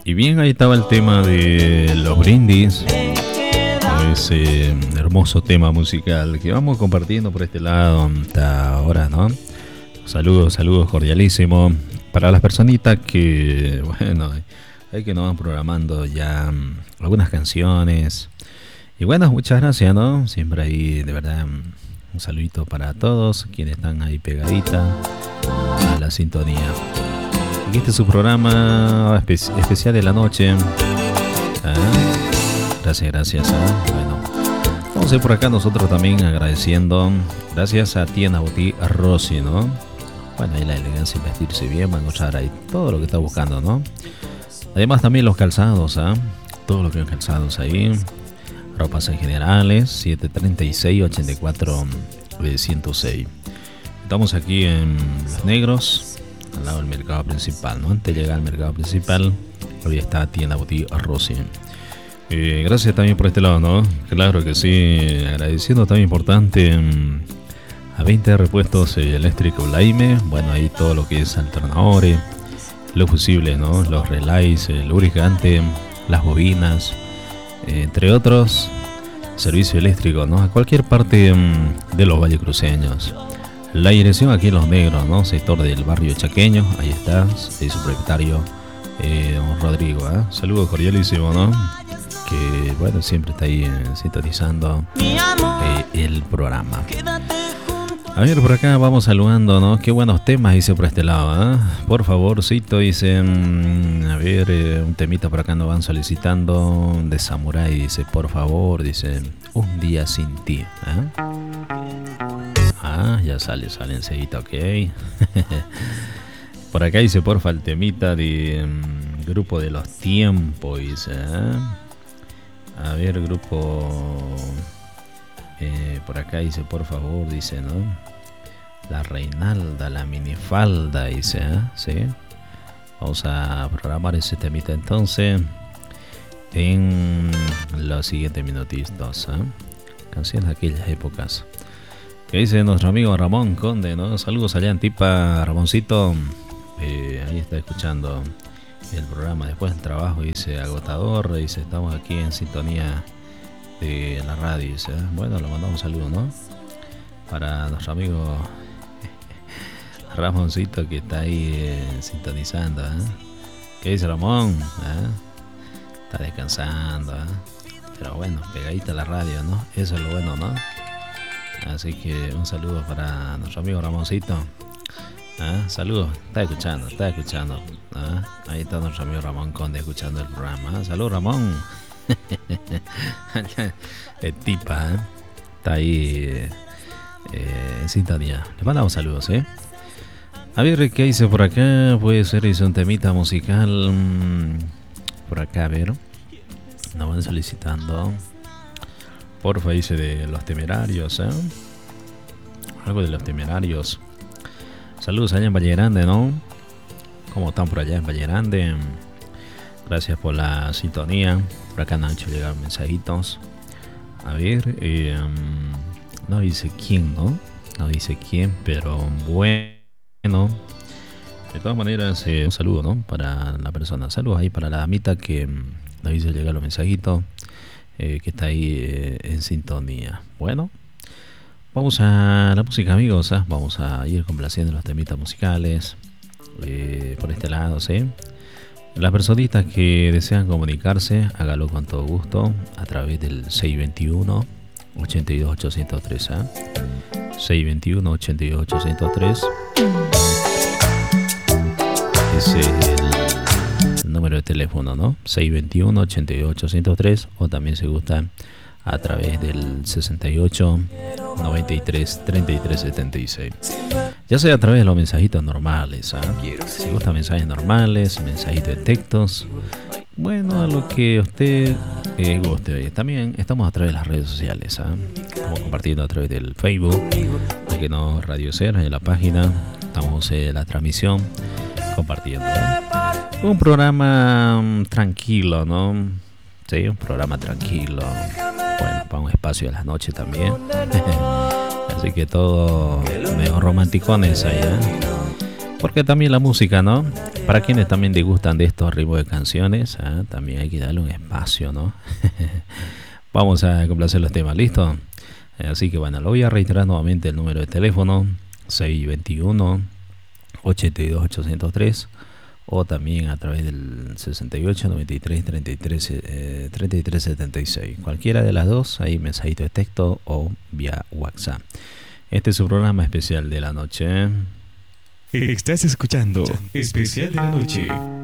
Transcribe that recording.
Y bien, ahí estaba el tema de los brindis, ese hermoso tema musical que vamos compartiendo por este lado hasta ahora, ¿no? Saludos, saludos cordialísimos para las personitas que, bueno, hay que nos van programando ya algunas canciones. Y bueno, muchas gracias, ¿no? Siempre ahí, de verdad, un saludito para todos quienes están ahí pegaditas a la sintonía. Y este es su programa especial de la noche. Gracias, gracias. Bueno, vamos a ir por acá nosotros también agradeciendo. Gracias a Tienda Boutique Rossi, ¿no? Bueno, ahí la elegancia en vestirse bien, va a encontrar ahí todo lo que está buscando, ¿no? Además también los calzados, todo lo que es calzados ahí. Ropas en generales, 736-84-106. Estamos aquí en Los Negros, al lado del mercado principal, ¿no? Antes de llegar al mercado principal, hoy está Tienda Boutique Rossi. Gracias también por este lado, ¿no? Claro que sí, agradeciendo también importante a 20 repuestos eléctricos Laime. Bueno, ahí todo lo que es alternadores, los fusibles, ¿no? Los relays, el lubricante, las bobinas, entre otros, servicio eléctrico, ¿no? A cualquier parte de los vallecruceños. La dirección aquí en Los Negros, ¿no? Sector del barrio Chaqueño, ahí está, ahí su propietario, don Rodrigo, Saludos cordialísimos, ¿no? Que, bueno, siempre está ahí sintonizando el programa. A ver, por acá vamos saludando, ¿no? Qué buenos temas dice por este lado, Por favorcito, dicen, a ver, un temita por acá nos van solicitando de Samurai, dice, por favor, dice, un día sin ti, ya sale enseguida, ok. Por acá dice, porfa, el temita de Grupo de los Tiempos, dice, A ver, grupo... por acá dice, por favor, dice, ¿no? La Reinalda, la minifalda, dice, ¿sí? Vamos a programar ese temita entonces en los siguientes minutitos, canciones de aquellas épocas. Que dice nuestro amigo Ramón Conde, ¿no? Saludos allá en Tipa, Ramoncito. Ahí está escuchando el programa después del trabajo, dice, agotador, dice, estamos aquí en sintonía de la radio, dice, Bueno, le mandamos un saludo, ¿no? Para nuestro amigo Ramoncito que está ahí sintonizando, ¿Qué dice Ramón? Está descansando, Pero bueno, pegadita a la radio, ¿no? Eso es lo bueno, ¿no? Así que un saludo para nuestro amigo Ramoncito. Saludos, está escuchando. Ahí está nuestro amigo Ramón Conde escuchando el programa. Saludos, Ramón. El tipa, está ahí en sintonía. Le mandamos saludos, A ver, ¿qué dice por acá? Puede ser, dice, un temita musical. Por acá, a ver. Nos van solicitando. Porfa, dice, de Los Temerarios, Algo de Los Temerarios. Saludos allá en Valle Grande, ¿no? ¿Cómo están por allá en Valle Grande? Gracias por la sintonía. Por acá han hecho llegar mensajitos. A ver, no dice quién, ¿no? No dice quién, pero bueno. De todas maneras, un saludo, ¿no? Para la persona. Saludos ahí para la damita que nos hizo llegar los mensajitos. Que está ahí en sintonía. Bueno, vamos a la música, amigos. Vamos a ir complaciendo los temitas musicales por este lado, ¿sí? Las personitas que desean comunicarse, hágalo con todo gusto a través del 621-82803. 621-82803. Ese es el número de teléfono, ¿no? 621-82803, o también se gusta a través del 68-93-33-76. Ya sea a través de los mensajitos normales, Si gusta mensajes normales, mensajitos de textos, bueno, a lo que usted guste. También estamos a través de las redes sociales, Estamos compartiendo a través del Facebook, que no Radio Ser, en la página, estamos en la transmisión, compartiendo, un programa tranquilo, ¿no? Sí, un programa tranquilo. Bueno, para un espacio de las noches también. Así que todo medio romanticones ahí, Porque también la música, ¿no? Para quienes también disgustan de estos ritmos de canciones, también hay que darle un espacio, ¿no? Vamos a complacer los temas, ¿listo? Así que bueno, lo voy a reiterar nuevamente el número de teléfono 621 82 803 o también a través del 68 93 33 76. Cualquiera de las dos, ahí mensajito de texto o vía WhatsApp. Este es su programa especial de la noche. Estás escuchando Especial de la Noche.